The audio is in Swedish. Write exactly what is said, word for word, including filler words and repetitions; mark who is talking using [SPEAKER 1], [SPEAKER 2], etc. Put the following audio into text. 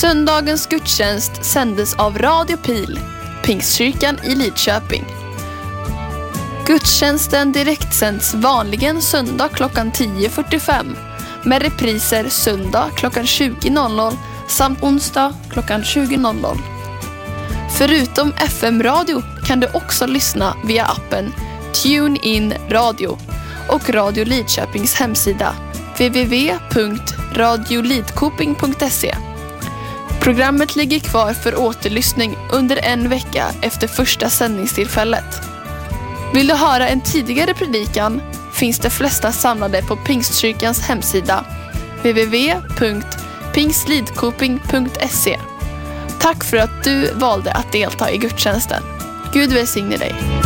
[SPEAKER 1] Söndagens gudstjänst sändes av Radio Pil, Pingstkyrkan i Lidköping. Gudstjänsten direktsänds vanligen söndag klockan tio fyrtiofem med repriser söndag klockan tjugo noll noll samt onsdag klockan tjugo noll noll. Förutom F M-radio kan du också lyssna via appen TuneIn Radio och Radio Lidköpings hemsida w w w punkt radio lidkoping punkt se. Programmet ligger kvar för återlyssning under en vecka efter första sändningstillfället. Vill du höra en tidigare predikan finns de flesta samlade på Pingstkyrkans hemsida w w w punkt pingstlidkoping punkt se. Tack för att du valde att delta i gudstjänsten. Gud välsigne dig.